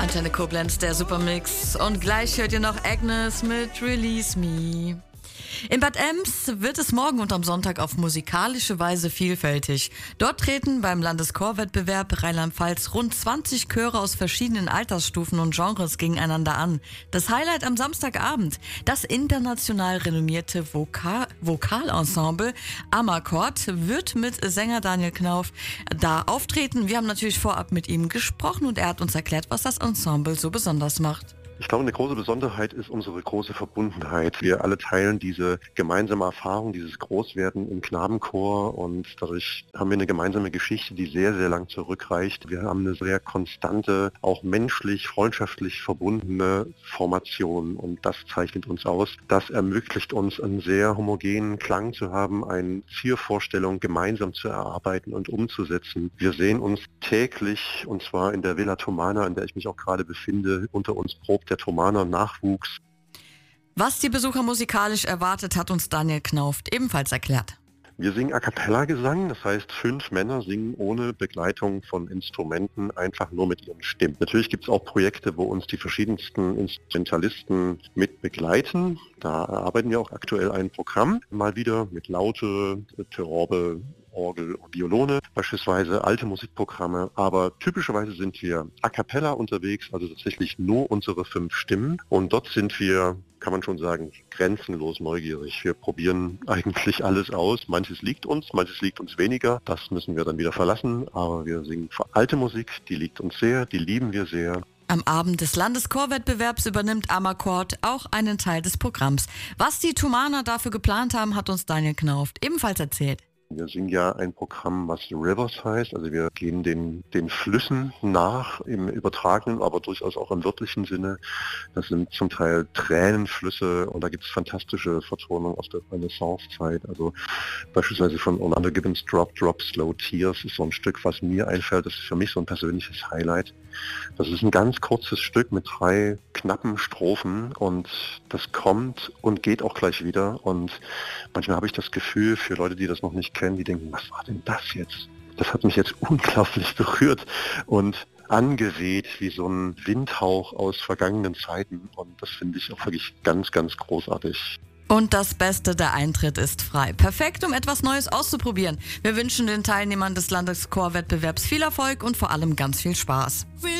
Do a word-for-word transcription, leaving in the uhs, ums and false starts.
Antenne Koblenz, der Supermix. Und gleich hört ihr noch Agnes mit Release Me. In Bad Ems wird es morgen und am Sonntag auf musikalische Weise vielfältig. Dort treten beim Landeschorwettbewerb Rheinland-Pfalz rund zwanzig Chöre aus verschiedenen Altersstufen und Genres gegeneinander an. Das Highlight am Samstagabend, das international renommierte Vokal- Vokalensemble Amarcord wird mit Sänger Daniel Knauf da auftreten. Wir haben natürlich vorab mit ihm gesprochen und er hat uns erklärt, was das Ensemble so besonders macht. Ich glaube, eine große Besonderheit ist unsere große Verbundenheit. Wir alle teilen diese gemeinsame Erfahrung, dieses Großwerden im Knabenchor und dadurch haben wir eine gemeinsame Geschichte, die sehr, sehr lang zurückreicht. Wir haben eine sehr konstante, auch menschlich, freundschaftlich verbundene Formation und das zeichnet uns aus. Das ermöglicht uns, einen sehr homogenen Klang zu haben, eine Zielvorstellung gemeinsam zu erarbeiten und umzusetzen. Wir sehen uns täglich, und zwar in der Villa Thomana, in der ich mich auch gerade befinde, unter uns probt der Thomaner Nachwuchs. Was die Besucher musikalisch erwartet, hat uns Daniel Knauf ebenfalls erklärt. Wir singen A-cappella-Gesang, das heißt fünf Männer singen ohne Begleitung von Instrumenten, einfach nur mit ihren Stimmen. Natürlich gibt es auch Projekte, wo uns die verschiedensten Instrumentalisten mit begleiten. Da erarbeiten wir auch aktuell ein Programm, mal wieder mit Laute, Theorbe, Orgel und Violone, beispielsweise alte Musikprogramme, aber typischerweise sind wir a cappella unterwegs, also tatsächlich nur unsere fünf Stimmen und dort sind wir, kann man schon sagen, grenzenlos neugierig. Wir probieren eigentlich alles aus, manches liegt uns, manches liegt uns weniger, das müssen wir dann wieder verlassen, aber wir singen alte Musik, die liegt uns sehr, die lieben wir sehr. Am Abend des Landeschorwettbewerbs übernimmt Amarcord auch einen Teil des Programms. Was die Thomaner dafür geplant haben, hat uns Daniel Knauf ebenfalls erzählt. Wir singen ja ein Programm, was Rivers heißt, also wir gehen den, den Flüssen nach im übertragenen, aber durchaus auch im wörtlichen Sinne. Das sind zum Teil Tränenflüsse und da gibt es fantastische Vertonungen aus der Renaissance-Zeit. Also beispielsweise von Orlando Gibbons Drop, Drop, Slow Tears ist so ein Stück, was mir einfällt. Das ist für mich so ein persönliches Highlight. Das ist ein ganz kurzes Stück mit drei knappen Strophen und das kommt und geht auch gleich wieder. Und manchmal habe ich das Gefühl, für Leute, die das noch nicht kennen, die denken, was war denn das jetzt? Das hat mich jetzt unglaublich berührt und angeweht wie so ein Windhauch aus vergangenen Zeiten. Und das finde ich auch wirklich ganz, ganz großartig. Und das Beste, der Eintritt ist frei. Perfekt, um etwas Neues auszuprobieren. Wir wünschen den Teilnehmern des Landeschorwettbewerbs viel Erfolg und vor allem ganz viel Spaß.